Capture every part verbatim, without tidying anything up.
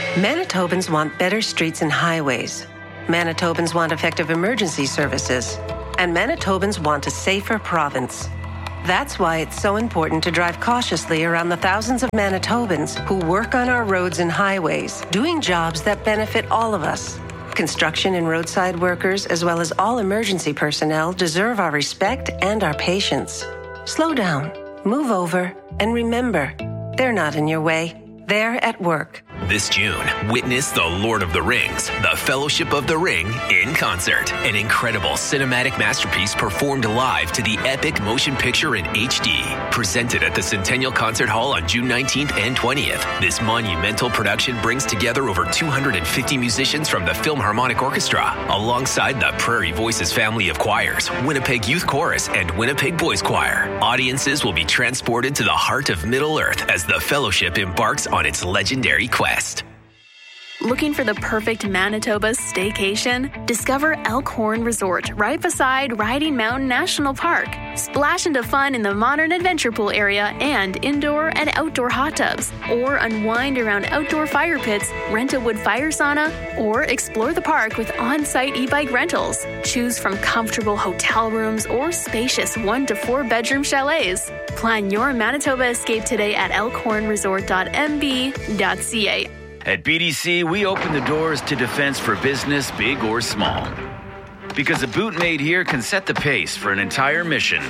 Manitobans want better streets and highways. Manitobans want effective emergency services. And Manitobans want a safer province. That's why it's so important to drive cautiously around the thousands of Manitobans who work on our roads and highways, doing jobs that benefit all of us. Construction and roadside workers, as well as all emergency personnel, deserve our respect and our patience. Slow down, move over, and remember, they're not in your way. They're at work. This June, witness The Lord of the Rings, The Fellowship of the Ring in concert. An incredible cinematic masterpiece performed live to the epic motion picture in H D. Presented at the Centennial Concert Hall on June nineteenth and twentieth. This monumental production brings together over two hundred fifty musicians from the Philharmonic Orchestra, alongside the Prairie Voices family of choirs, Winnipeg Youth Chorus, and Winnipeg Boys Choir. Audiences will be transported to the heart of Middle-earth as the Fellowship embarks on its legendary quest. Looking for the perfect Manitoba staycation? Discover Elkhorn Resort right beside Riding Mountain National Park. Splash into fun in the modern adventure pool area and indoor and outdoor hot tubs. Or unwind around outdoor fire pits, rent a wood fire sauna, or explore the park with on-site e-bike rentals. Choose from comfortable hotel rooms or spacious one to four bedroom chalets. Plan your Manitoba escape today at elkhorn resort dot m b dot c a. At B D C, we open the doors to defense for business, big or small. Because a boot made here can set the pace for an entire mission.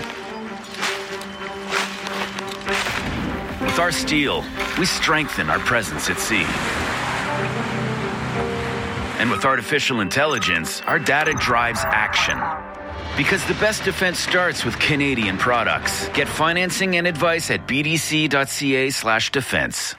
With our steel, we strengthen our presence at sea. And with artificial intelligence, our data drives action. Because the best defense starts with Canadian products. Get financing and advice at b d c dot c a slash defense.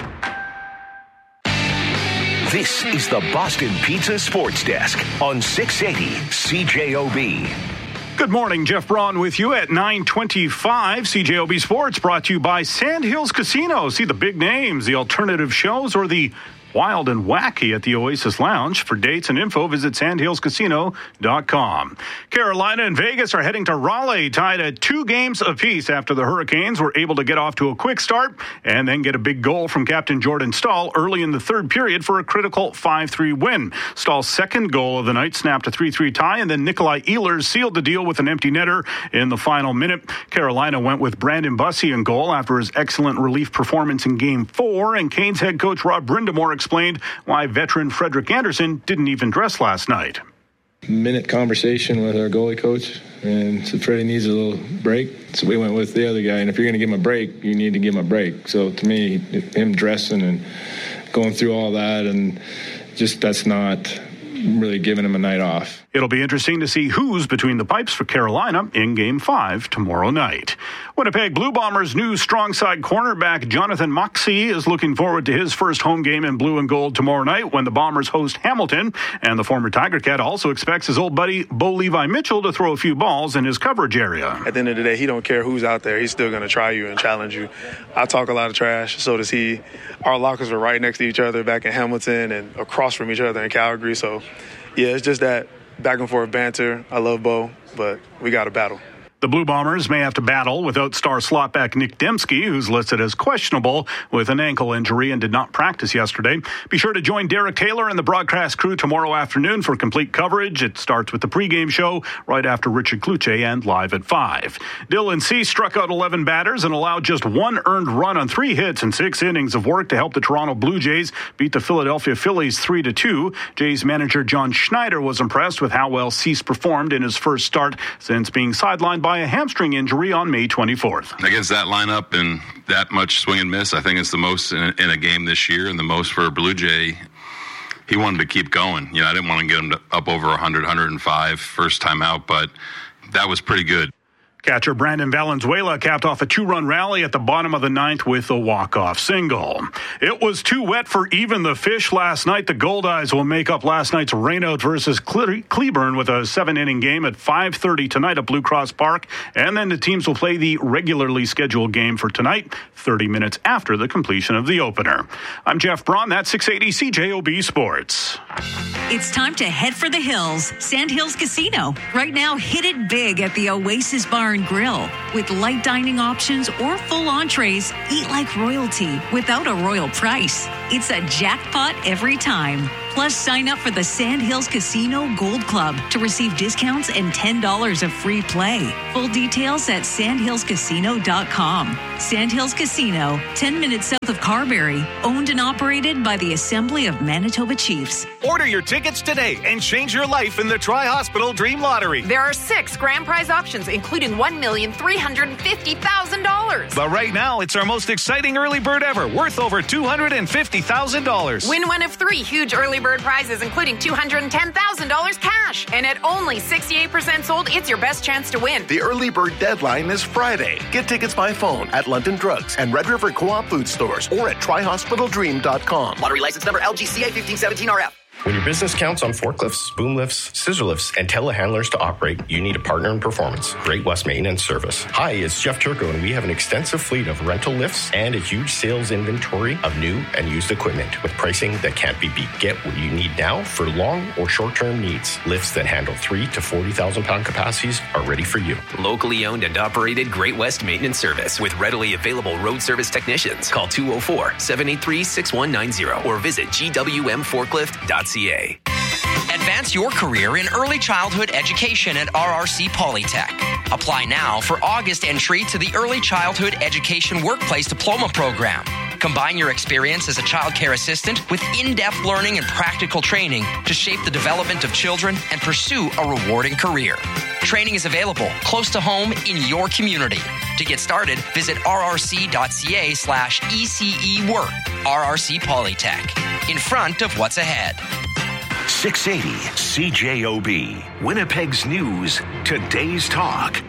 This is the Boston Pizza Sports Desk on six eighty C J O B. Good morning, Jeff Braun with you at nine twenty-five. C J O B Sports brought to you by Sandhills Casino. See the big names, the alternative shows, or the wild and wacky at the Oasis Lounge. For dates and info, visit sandhills casino dot com. Carolina and Vegas are heading to Raleigh, tied at two games apiece after the Hurricanes were able to get off to a quick start and then get a big goal from Captain Jordan Stahl early in the third period for a critical five three win. Stahl's second goal of the night snapped a three three tie, and then Nikolai Ehlers sealed the deal with an empty netter in the final minute. Carolina went with Brandon Bussey in goal after his excellent relief performance in Game four, and Canes head coach Rob Brindamore explained why veteran Frederick Anderson didn't even dress last night. Minute conversation with our goalie coach, and said Freddie needs a little break, so we went with the other guy. And if you're going to give him a break, you need to give him a break. So to me, him dressing and going through all that, and just that's not really giving him a night off. It'll be interesting to see who's between the pipes for Carolina in Game five tomorrow night. Winnipeg Blue Bombers' new strong side cornerback Jonathan Moxey is looking forward to his first home game in blue and gold tomorrow night when the Bombers host Hamilton. And the former Tiger Cat also expects his old buddy Bo Levi Mitchell to throw a few balls in his coverage area. At the end of the day, he don't care who's out there. He's still going to try you and challenge you. I talk a lot of trash, so does he. Our lockers are right next to each other back in Hamilton and across from each other in Calgary. So, yeah, it's just that back and forth banter. I love Bo, but we got to battle. The Blue Bombers may have to battle without star slot back Nick Dembski, who's listed as questionable with an ankle injury and did not practice yesterday. Be sure to join Derek Taylor and the broadcast crew tomorrow afternoon for complete coverage. It starts with the pregame show right after Richard Kluche and live at five. Dylan Cease struck out eleven batters and allowed just one earned run on three hits and six innings of work to help the Toronto Blue Jays beat the Philadelphia Phillies three to two. Jays manager John Schneider was impressed with how well Cease performed in his first start since being sidelined by a hamstring injury on May twenty-fourth. Against that lineup and that much swing and miss, I think it's the most in a, in a game this year and the most for a Blue Jay. He wanted to keep going. You know, I didn't want to get him to up over one hundred, one hundred five first time out, but that was pretty good. Catcher Brandon Valenzuela capped off a two-run rally at the bottom of the ninth with a walk-off single. It was too wet for even the fish last night. The Goldeyes will make up last night's rainout versus Cle- Cleburne with a seven-inning game at five thirty tonight at Blue Cross Park. And then the teams will play the regularly scheduled game for tonight, thirty minutes after the completion of the opener. I'm Jeff Braun. That's six eighty C J O B Sports. It's time to head for the hills. Sandhills Casino. Right now, hit it big at the Oasis Bar and Grill. With light dining options or full entrees, eat like royalty without a royal price. It's a jackpot every time. Plus, sign up for the Sandhills Casino Gold Club to receive discounts and ten dollars of free play. Full details at sandhills casino dot com. Sandhills Casino, ten minutes south of Carberry, owned and operated by the Assembly of Manitoba Chiefs. Order your tickets today and change your life in the Tri-Hospital Dream Lottery. There are six grand prize auctions, including one million three hundred fifty thousand dollars. But right now, it's our most exciting early bird ever, worth over two hundred fifty thousand dollars. Win one of three huge early bird prizes, including two hundred ten thousand dollars cash. And at only sixty-eight percent sold, it's your best chance to win. The early bird deadline is Friday. Get tickets by phone at London Drugs and Red River Co-op food stores or at tri hospital dream dot com. Lottery license number L G C A fifteen seventeen R F. When your business counts on forklifts, boom lifts, scissor lifts, and telehandlers to operate, you need a partner in performance. Great West Maintenance Service. Hi, it's Jeff Turco, and we have an extensive fleet of rental lifts and a huge sales inventory of new and used equipment with pricing that can't be beat. Get what you need now for long or short-term needs. Lifts that handle three to forty thousand pound capacities are ready for you. Locally owned and operated Great West Maintenance Service with readily available road service technicians. Call two oh four, seven eight three, six one nine zero or visit g w m forklift dot c a. Advance your career in early childhood education at R R C Polytech. Apply now for August entry to the Early Childhood Education Workplace Diploma Program. Combine your experience as a child care assistant with in-depth learning and practical training to shape the development of children and pursue a rewarding career. Training is available close to home in your community. To get started, visit rrc.ca slash ECE work. R R C Polytech, in front of what's ahead. six eighty C J O B, Winnipeg's News, today's talk.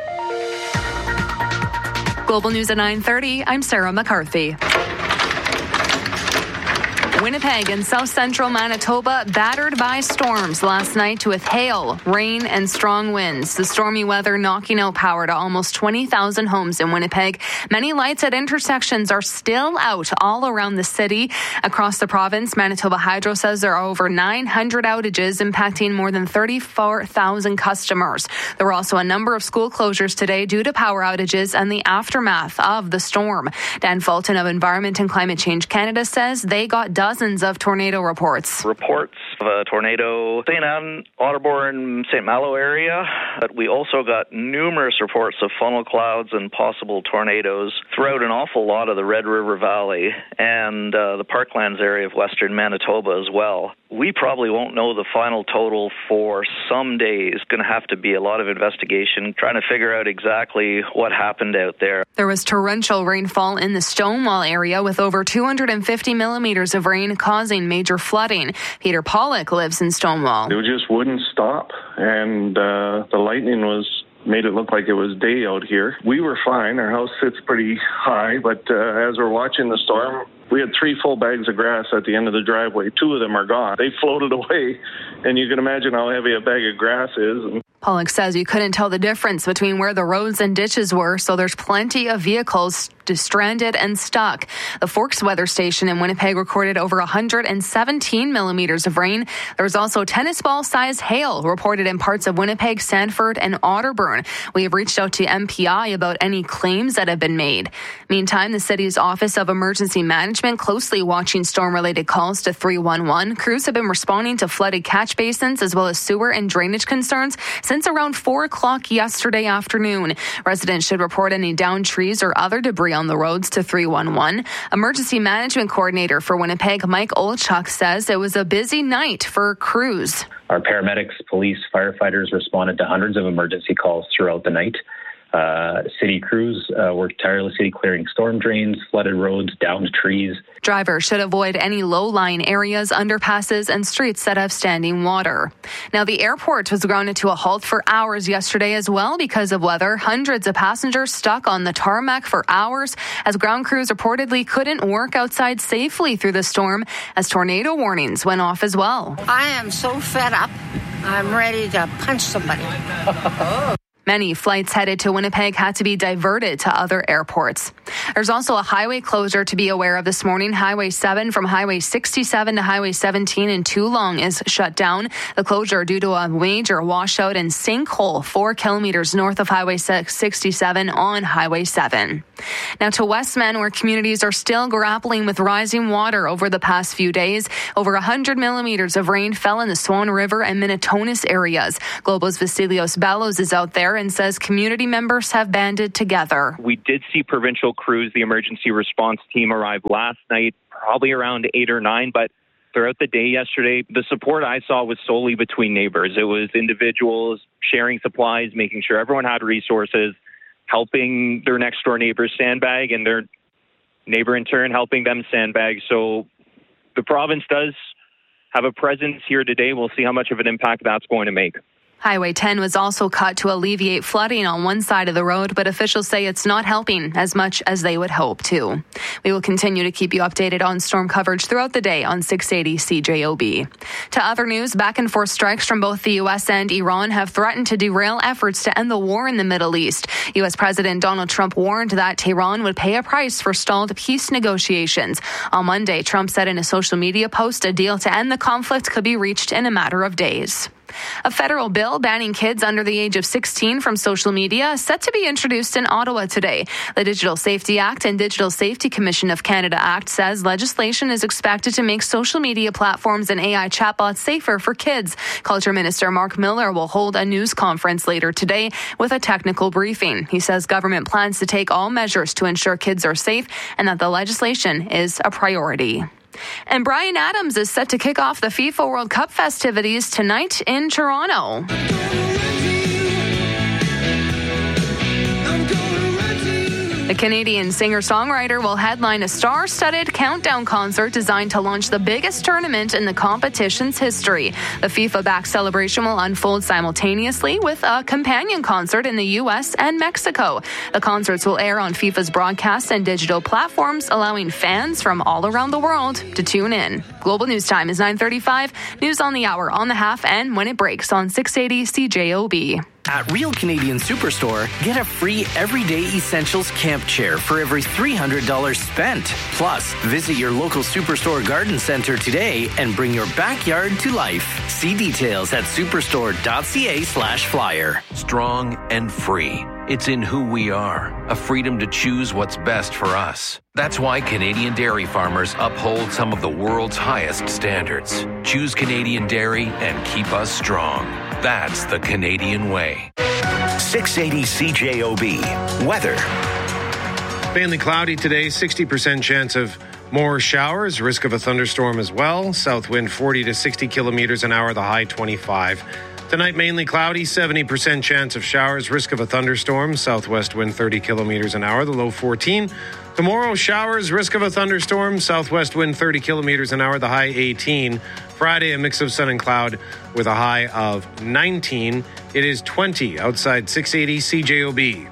Global News at nine thirty, I'm Sarah McCarthy. Winnipeg and south central Manitoba battered by storms last night with hail, rain, and strong winds. The stormy weather knocking out power to almost twenty thousand homes in Winnipeg. Many lights at intersections are still out all around the city. Across the province, Manitoba Hydro says there are over nine hundred outages impacting more than thirty-four thousand customers. There were also a number of school closures today due to power outages and the aftermath of the storm. Dan Fulton of Environment and Climate Change Canada says they got dozens of tornado reports. Reports of a tornado Saint Anne, Otterbourne, Saint Malo area. But we also got numerous reports of funnel clouds and possible tornadoes throughout an awful lot of the Red River Valley and uh, the Parklands area of western Manitoba as well. We probably won't know the final total for some days. It's going to have to be a lot of investigation, trying to figure out exactly what happened out there. There was torrential rainfall in the Stonewall area with over two hundred fifty millimeters of rain causing major flooding. Peter Pollock lives in Stonewall. It just wouldn't stop, and uh, the lightning was made it look like it was day out here. We were fine. Our house sits pretty high, but uh, as we're watching the storm, we had three full bags of grass at the end of the driveway. Two of them are gone. They floated away, and you can imagine how heavy a bag of grass is. Pollock says you couldn't tell the difference between where the roads and ditches were, so there's plenty of vehicles stranded and stuck. The Forks weather station in Winnipeg recorded over one hundred seventeen millimeters of rain. There was also tennis ball sized hail reported in parts of Winnipeg, Sandford, and Otterbourne. We have reached out to M P I about any claims that have been made. Meantime, the city's Office of Emergency Management closely watching storm-related calls to three one one. Crews have been responding to flooded catch basins as well as sewer and drainage concerns since around four o'clock yesterday afternoon. Residents should report any downed trees or other debris on the roads to three one one. Emergency Management Coordinator for Winnipeg, Mike Olchuk, says it was a busy night for crews. Our paramedics, police, firefighters responded to hundreds of emergency calls throughout the night. Uh, city crews uh, worked tirelessly clearing storm drains, flooded roads, downed trees. Drivers should avoid any low-lying areas, underpasses, and streets that have standing water. Now, the airport was grounded to a halt for hours yesterday as well because of weather. Hundreds of passengers stuck on the tarmac for hours as ground crews reportedly couldn't work outside safely through the storm as tornado warnings went off as well. I am so fed up. I'm ready to punch somebody. Many flights headed to Winnipeg had to be diverted to other airports. There's also a highway closure to be aware of this morning. Highway seven from Highway sixty-seven to Highway seventeen in Toulon is shut down. The closure due to a major washout and sinkhole four kilometers north of Highway sixty-seven on Highway seven. Now to Westman, where communities are still grappling with rising water over the past few days. Over one hundred millimeters of rain fell in the Swan River and Minitonas areas. Globo's Vasilios Ballos is out there and says community members have banded together. We did see provincial crews, the emergency response team, arrive last night, probably around eight or nine, but throughout the day yesterday, the support I saw was solely between neighbors. It was individuals sharing supplies, making sure everyone had resources, helping their next door neighbors sandbag, and their neighbor in turn helping them sandbag. So the province does have a presence here today. We'll see how much of an impact that's going to make. Highway ten was also cut to alleviate flooding on one side of the road, but officials say it's not helping as much as they would hope to. We will continue to keep you updated on storm coverage throughout the day on six eighty C J O B. To other news, back and forth strikes from both the U S and Iran have threatened to derail efforts to end the war in the Middle East. U S President Donald Trump warned that Tehran would pay a price for stalled peace negotiations. On Monday, Trump said in a social media post a deal to end the conflict could be reached in a matter of days. A federal bill banning kids under the age of sixteen from social media is set to be introduced in Ottawa today. The Digital Safety Act and Digital Safety Commission of Canada Act says legislation is expected to make social media platforms and A I chatbots safer for kids. Culture Minister Mark Miller will hold a news conference later today with a technical briefing. He says government plans to take all measures to ensure kids are safe and that the legislation is a priority. And Bryan Adams is set to kick off the FIFA World Cup festivities tonight in Toronto. The Canadian singer-songwriter will headline a star-studded countdown concert designed to launch the biggest tournament in the competition's history. The FIFA-backed celebration will unfold simultaneously with a companion concert in the U S and Mexico. The concerts will air on FIFA's broadcast and digital platforms, allowing fans from all around the world to tune in. Global News Time is nine thirty-five. News on the hour, on the half, and when it breaks on six eighty C J O B. At Real Canadian Superstore, get a free Everyday Essentials camp chair for every three hundred dollars spent. Plus, visit your local Superstore garden center today and bring your backyard to life. See details at superstore.ca slash flyer. Strong and free. It's in who we are, a freedom to choose what's best for us. That's why Canadian dairy farmers uphold some of the world's highest standards. Choose Canadian dairy and keep us strong. That's the Canadian way. six eighty C J O B. Weather. Mainly cloudy today, sixty percent chance of more showers, risk of a thunderstorm as well. South wind forty to sixty kilometers an hour, the high twenty-five. Tonight, mainly cloudy, seventy percent chance of showers, risk of a thunderstorm. Southwest wind thirty kilometers an hour, the low fourteen. Tomorrow, showers, risk of a thunderstorm. Southwest wind thirty kilometers an hour, the high eighteen. Friday, a mix of sun and cloud with a high of nineteen. It is twenty outside six eighty C J O B.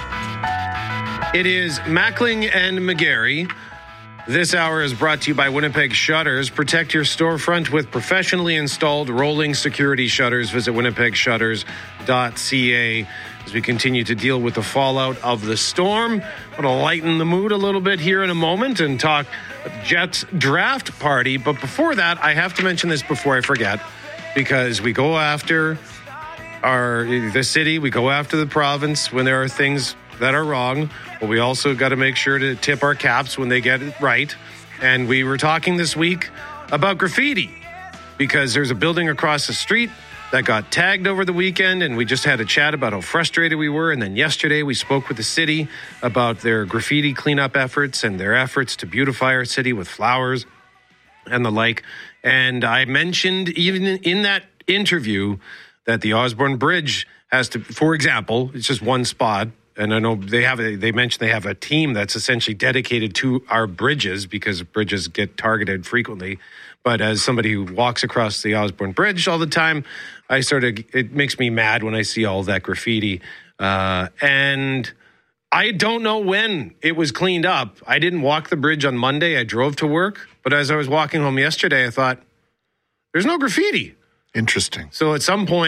It is Mackling and McGarry. This hour is brought to you by Winnipeg Shutters. Protect your storefront with professionally installed rolling security shutters. Visit winnipeg shutters dot c a as we continue to deal with the fallout of the storm. I'm going to lighten the mood a little bit here in a moment and talk Jets draft party. But before that, I have to mention this before I forget, because we go after our the city, we go after the province when there are things that are wrong, but we also got to make sure to tip our caps when they get it right. And we were talking this week about graffiti, because there's a building across the street that got tagged over the weekend, and we just had a chat about how frustrated we were. And then yesterday we spoke with the city about their graffiti cleanup efforts and their efforts to beautify our city with flowers and the like. And I mentioned even in that interview that the Osborne Bridge has to, for example, it's just one spot. And I know they have a, they mentioned they have a team that's essentially dedicated to our bridges, because bridges get targeted frequently. But as somebody who walks across the Osborne Bridge all the time, I sort of, it makes me mad when I see all that graffiti. Uh, and I don't know when it was cleaned up. I didn't walk the bridge on Monday. I drove to work. But as I was walking home yesterday, I thought, there's no graffiti. Interesting. So at some point,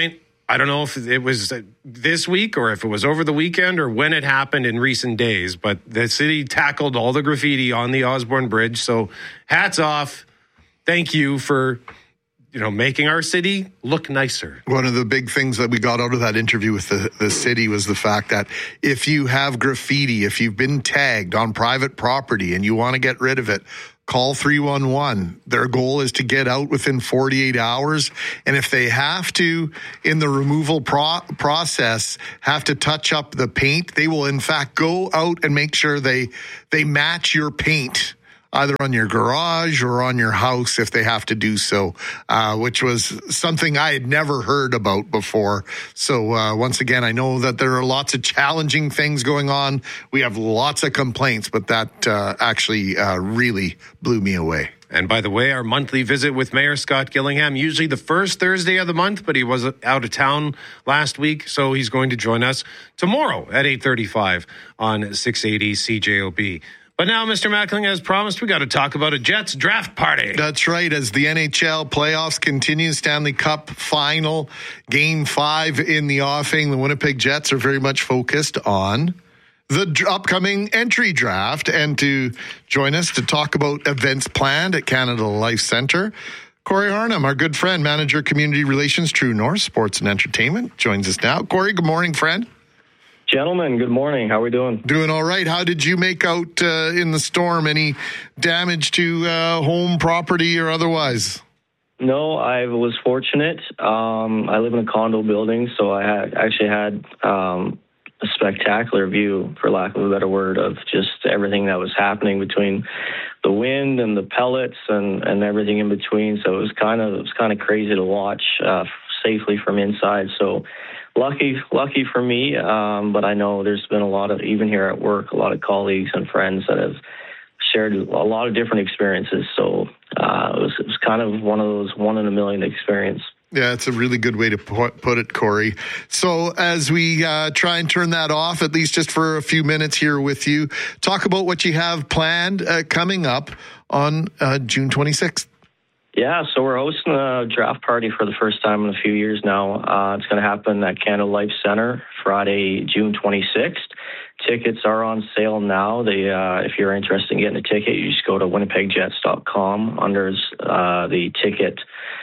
I don't know if it was this week or if it was over the weekend or when it happened in recent days, but the city tackled all the graffiti on the Osborne Bridge. So hats off. Thank you for, you know, making our city look nicer. One of the big things that we got out of that interview with the, the city was the fact that if you have graffiti, if you've been tagged on private property and you want to get rid of it, call three one one. Their goal is to get out within forty-eight hours. And if they have to, in the removal pro- process, have to touch up the paint, they will in fact go out and make sure they they match your paint, either on your garage or on your house if they have to do so, uh, which was something I had never heard about before. So uh, once again, I know that there are lots of challenging things going on. We have lots of complaints, but that uh, actually uh, really blew me away. And by the way, our monthly visit with Mayor Scott Gillingham, usually the first Thursday of the month, but he was out of town last week, so he's going to join us tomorrow at eight thirty-five on six eighty C J O B. But now, Mister Mackling, as promised, we got to talk about a Jets draft party. That's right. As the N H L playoffs continue, Stanley Cup final, game five in the offing, the Winnipeg Jets are very much focused on the upcoming entry draft. And to join us to talk about events planned at Canada Life Centre, Corey Harnham, our good friend, manager, community relations, True North Sports and Entertainment, joins us now. Corey, good morning, friend. Gentlemen, good morning. How are we doing? Doing all right. How did you make out uh, in the storm? Any damage to uh, home property or otherwise? No, I was fortunate. Um, I live in a condo building, so I had, actually had um, a spectacular view, for lack of a better word, of just everything that was happening between the wind and the pellets and, and everything in between. So it was kind of it was kind of crazy to watch uh, safely from inside. So. Lucky, lucky for me, um, but I know there's been a lot of, even here at work, a lot of colleagues and friends that have shared a lot of different experiences. So uh, it was, it was kind of one of those one in a million experience. Yeah, it's a really good way to put it, Corey. So as we uh, try and turn that off, at least just for a few minutes here with you, talk about what you have planned uh, coming up on uh, June twenty-sixth. Yeah, so we're hosting a draft party for the first time in a few years now. Uh, it's going to happen at Canada Life Centre Friday, June twenty-sixth. Tickets are on sale now. They, uh, if you're interested in getting a ticket, you just go to winnipeg jets dot com under uh, the ticket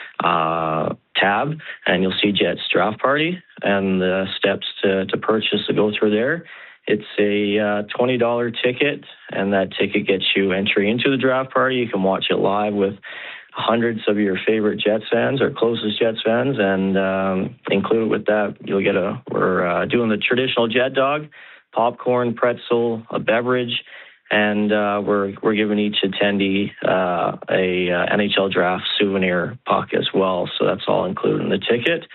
uh, tab, and you'll see Jets Draft Party and the steps to, to purchase to go through there. It's a uh, twenty dollars ticket, and that ticket gets you entry into the draft party. You can watch it live with hundreds of your favorite Jets fans or closest Jets fans, and um, included with that, you'll get a, we're uh, doing the traditional Jet Dog, popcorn, pretzel, a beverage, and uh, we're we're giving each attendee uh, a uh, N H L draft souvenir puck as well. So that's all included in the ticket.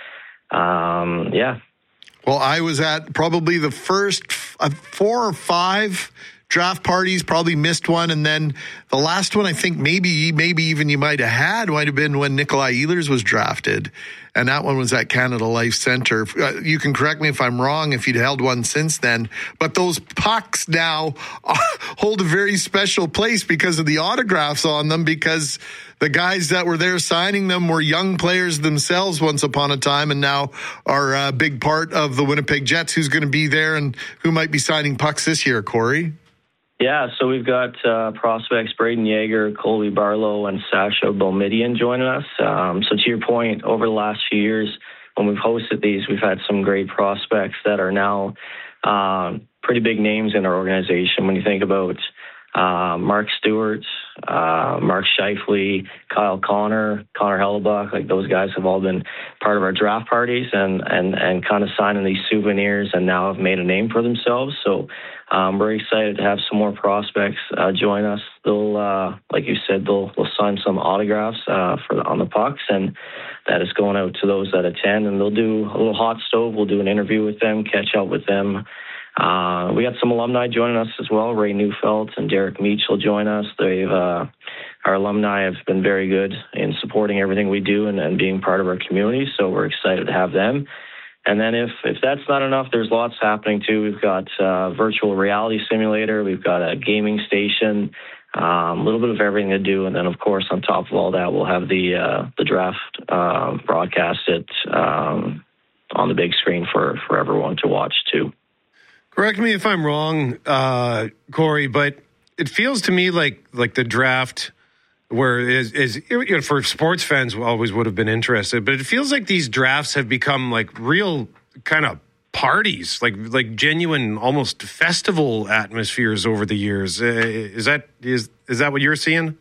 Um, yeah. Well, I was at probably the first uh, four or five draft parties, probably missed one, and then the last one I think maybe maybe even you might have had might have been when Nikolai Ehlers was drafted, and that one was at Canada Life Centre. Uh, you can correct me if I'm wrong if you'd held one since then, but those pucks now uh, hold a very special place because of the autographs on them, because the guys that were there signing them were young players themselves once upon a time and now are a big part of the Winnipeg Jets. Who's going to be there and who might be signing pucks this year, Corey? Yeah, so we've got uh, prospects Braden Yeager, Colby Barlow, and Sasha Boumediene joining us. Um, so to your point, over the last few years, when we've hosted these, we've had some great prospects that are now um, pretty big names in our organization. When you think about uh, Mark Stewart, uh, Mark Scheifele, Kyle Connor, Connor Hellebuck, like those guys have all been part of our draft parties and, and, and kind of signing these souvenirs and now have made a name for themselves. So Um, we're excited to have some more prospects uh, join us. They'll, uh, like you said, they'll, they'll sign some autographs uh, for the, on the pucks, and that is going out to those that attend. And they'll do a little hot stove. We'll do an interview with them, catch up with them. Uh, we got some alumni joining us as well. Ray Neufeld and Derek Meach will join us. They've uh, our alumni have been very good in supporting everything we do and, and being part of our community. So we're excited to have them. And then if, if that's not enough, there's lots happening too. We've got uh virtual reality simulator. We've got a gaming station, um, a little bit of everything to do. And then, of course, on top of all that, we'll have the uh, the draft uh, broadcasted um, on the big screen for, for everyone to watch too. Correct me if I'm wrong, uh, Corey, but it feels to me like like the draft, where is, is you know, for sports fans always would have been interested, but it feels like these drafts have become like real kind of parties, like like genuine, almost festival atmospheres over the years. Uh, is that is is that what you're seeing?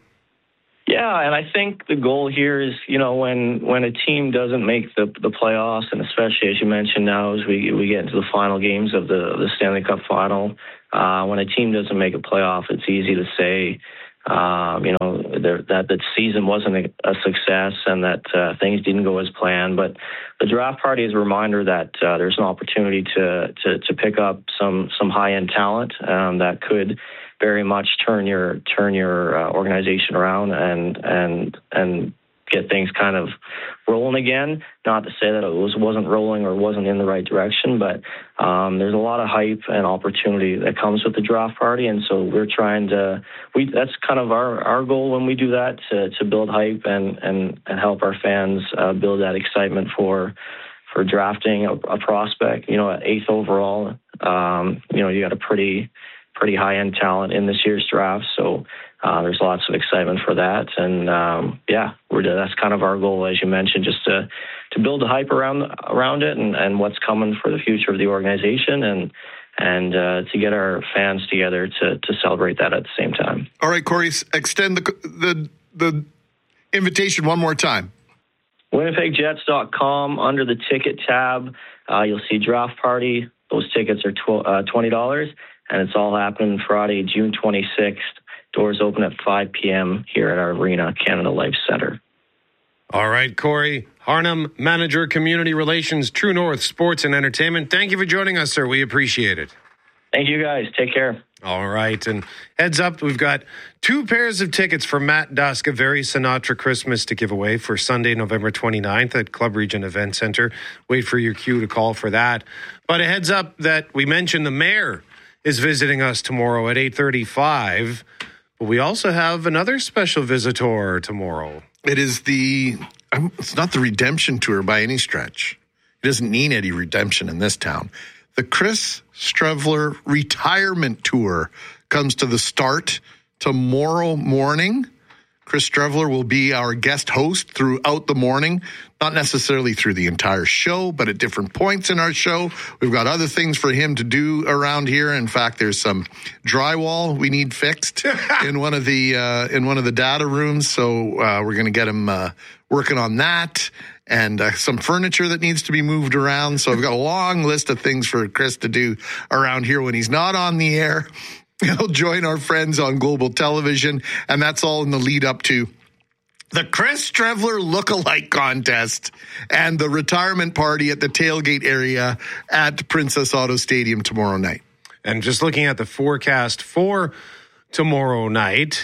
Yeah, and I think the goal here is, you know, when, when a team doesn't make the the playoffs, and especially as you mentioned now, as we we get into the final games of the the Stanley Cup final, uh, when a team doesn't make a playoff, it's easy to say, um, you know, that the season wasn't a, a success and that uh, things didn't go as planned. But the draft party is a reminder that uh, there's an opportunity to, to to pick up some some high end talent um, that could very much turn your turn your uh, organization around and and and get things kind of rolling again. Not to say that it was wasn't rolling or wasn't in the right direction, but um, there's a lot of hype and opportunity that comes with the draft party, and so we're trying to we that's kind of our, our goal when we do that, to to build hype and and and help our fans uh, build that excitement for for drafting a, a prospect. You know, at eighth overall, um, you know, you got a pretty pretty high-end talent in this year's draft, so uh, there's lots of excitement for that. And um, yeah, we're that's kind of our goal, as you mentioned, just to to build the hype around around it and, and what's coming for the future of the organization, and and uh, to get our fans together to to celebrate that at the same time. All right, Corey, extend the the the invitation one more time. Winnipeg Jets dot com, under the ticket tab, uh, you'll see draft party. Those tickets are tw- uh, twenty dollars. And it's all happening Friday, June twenty-sixth. Doors open at five p.m. here at our arena, Canada Life Center. All right, Corey Harnham, Manager, Community Relations, True North Sports and Entertainment. Thank you for joining us, sir. We appreciate it. Thank you, guys. Take care. All right. And heads up, we've got two pairs of tickets for Matt Dusk, a very Sinatra Christmas to give away for Sunday, November twenty-ninth at Club Region Event Center. Wait for your cue to call for that. But a heads up that we mentioned the mayor is visiting us tomorrow at eight thirty-five. But we also have another special visitor tomorrow. It is the, it's not the redemption tour by any stretch. It doesn't need any redemption in this town. The Chris Streveler Retirement Tour comes to the start tomorrow morning. Chris Streveler will be our guest host throughout the morning, not necessarily through the entire show, but at different points in our show. We've got other things for him to do around here. In fact, there's some drywall we need fixed in one of the uh, in one of the data rooms, so uh, we're going to get him uh, working on that, and uh, some furniture that needs to be moved around. So I've got a long list of things for Chris to do around here when he's not on the air. He'll join our friends on Global Television, and that's all in the lead up to the Chris Streveler Lookalike Contest and the retirement party at the tailgate area at Princess Auto Stadium tomorrow night. And just looking at the forecast for tomorrow night,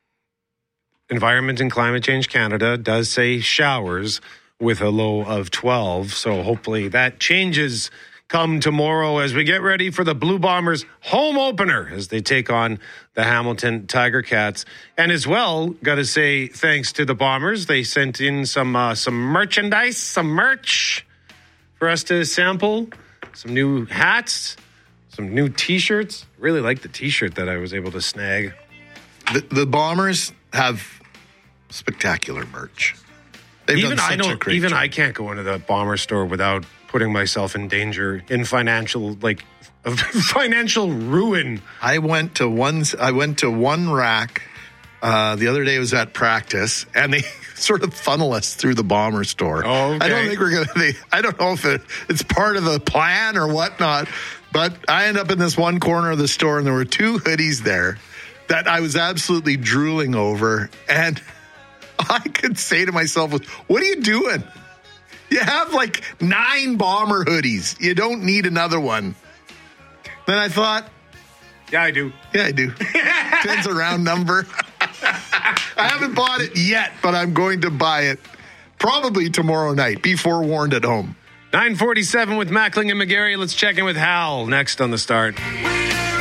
Environment and Climate Change Canada does say showers with a low of twelve, so hopefully that changes come tomorrow as we get ready for the Blue Bombers home opener as they take on the Hamilton Tiger Cats. And as well, got to say thanks to the Bombers. They sent in some uh, some merchandise, some merch for us to sample, some new hats, some new T-shirts. Really like the T-shirt that I was able to snag. The, the Bombers have spectacular merch. They've even done such I don't. a great even job. I can't go into the Bomber store without putting myself in danger, in financial, like, financial ruin. I went to one, I went to one rack uh, the other day. I was at practice, and they sort of funnel us through the Bomber store. Oh, okay. I don't think we're going to, I don't know if it, it's part of the plan or whatnot, but I end up in this one corner of the store, and there were two hoodies there that I was absolutely drooling over, and I could say to myself, what are you doing? You have like nine Bomber hoodies. You don't need another one. Then I thought, yeah, I do. Yeah, I do. Ten's a round number. I haven't bought it yet, but I'm going to buy it probably tomorrow night. Be forewarned at home. nine forty-seven with Mackling and McGarry. Let's check in with Hal next on The Start.